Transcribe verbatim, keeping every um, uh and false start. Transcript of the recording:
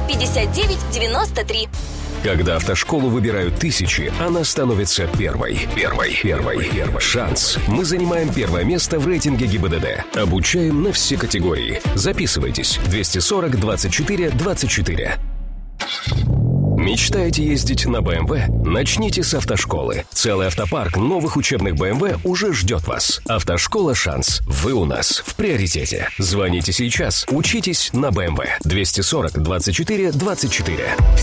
пятьдесят девять девяносто три. Когда автошколу выбирают тысячи, она становится первой. Первой. Первой. Первой. Шанс. Мы занимаем первое место в рейтинге ГИБДД. Обучаем на все категории. Записывайтесь. двести сорок двадцать четыре двадцать четыре. Мечтаете ездить на бэ эм вэ? Начните с автошколы. Целый автопарк новых учебных бэ эм вэ уже ждет вас. Автошкола «Шанс». Вы у нас в приоритете. Звоните сейчас. Учитесь на бэ эм вэ. двести сорок двадцать четыре двадцать четыре.